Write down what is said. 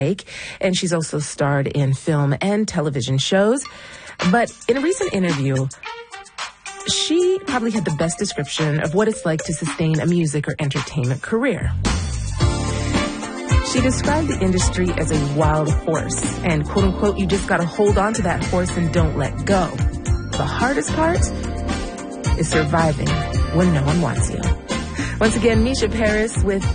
and she's also starred in film and television shows. But in a recent interview, she probably had the best description of what it's like to sustain a music or entertainment career. She described the industry as a wild horse, and quote unquote, you just gotta hold on to that horse and don't let go. The hardest part is surviving when no one wants you. Once again, Misha Paris with